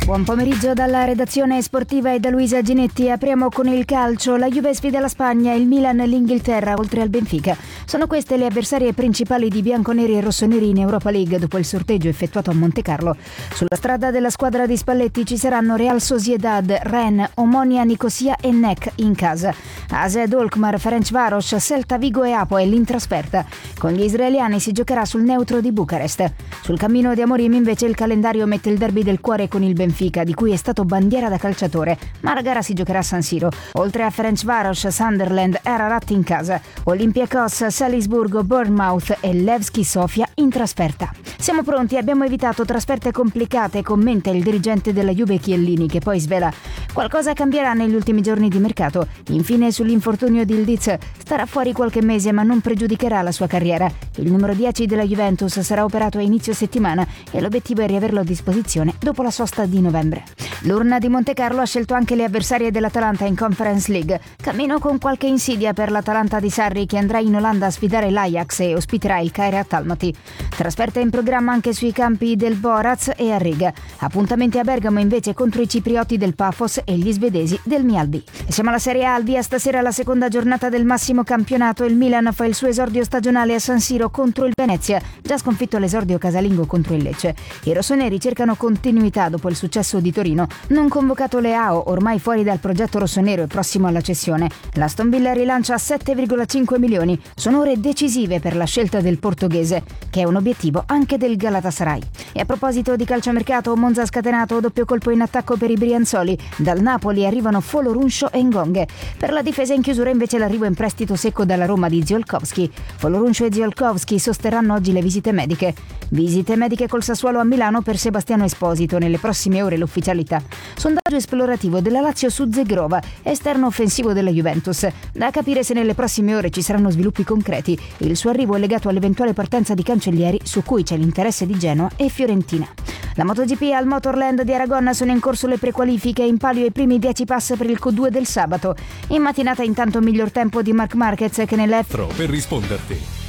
Buon pomeriggio dalla redazione sportiva e da Luisa Ginetti. Apriamo con il calcio. La Juve sfida la Spagna, il Milan l'Inghilterra, oltre al Benfica. Sono queste le avversarie principali di bianconeri e rossoneri in Europa League dopo il sorteggio effettuato a Montecarlo. Sulla strada della squadra di Spalletti ci saranno Real Sociedad, Rennes, Omonia Nicosia e NEC in casa. AZ Alkmaar, Ferencváros, Celta Vigo e Apoel in trasferta. Con gli israeliani si giocherà sul neutro di Bucarest. Sul cammino di Amorim invece il calendario mette il derby del cuore con il Benfica, di cui è stato bandiera da calciatore, ma la gara si giocherà a San Siro. Oltre a Ferencváros, Sunderland e Ararat in casa, Olympiacos, Salisburgo, Bournemouth e Levski Sofia in trasferta. Siamo pronti, abbiamo evitato trasferte complicate, commenta il dirigente della Juve Chiellini, che poi svela: qualcosa cambierà negli ultimi giorni di mercato. Infine sull'infortunio di Ildiz, starà fuori qualche mese ma non pregiudicherà la sua carriera. Il numero 10 della Juventus sarà operato a inizio settimana e l'obiettivo è riaverlo a disposizione dopo la sosta di novembre. L'urna di Montecarlo ha scelto anche le avversarie dell'Atalanta in Conference League. Cammino con qualche insidia per l'Atalanta di Sarri, che andrà in Olanda a sfidare l'Ajax e ospiterà il Kairat Almaty. Trasferta in programma anche sui campi del Boraz e a Riga. Appuntamenti a Bergamo invece contro i ciprioti del Pafos e gli svedesi del Mjällby. Siamo alla Serie A, al via stasera la seconda giornata del massimo campionato. Il Milan fa il suo esordio stagionale a San Siro contro il Venezia, già sconfitto all'esordio casalingo contro il Lecce. I rossoneri cercano continuità dopo il successo di Torino. Non convocato Leao, ormai fuori dal progetto rossonero e prossimo alla cessione. L'Aston Villa rilancia a 7,5 milioni. Sono ore decisive per la scelta del portoghese, che è un obiettivo anche del Galatasaray. E a proposito di calciomercato, Monza ha scatenato doppio colpo in attacco per i Brianzoli. Dal Napoli arrivano Folorunsho e Ngonghe. Per la difesa in chiusura invece l'arrivo in prestito secco dalla Roma di Ziolkowski. Folorunsho e Ziolkowski sosterranno oggi le visite mediche. Visite mediche col Sassuolo a Milano per Sebastiano Esposito, nelle prossime ore l'ufficialità. Sondaggio esplorativo della Lazio su Zegrova, esterno offensivo della Juventus. Da capire se nelle prossime ore ci saranno sviluppi concreti. Il suo arrivo è legato all'eventuale partenza di Cancellieri, su cui c'è l'interesse di Genoa e Fiorentina. La MotoGP al Motorland di Aragon sono in corso le prequalifiche, in palio i primi 10 pass per il Q2 del sabato. In mattinata intanto miglior tempo di Marc Marquez che nella per risponderti.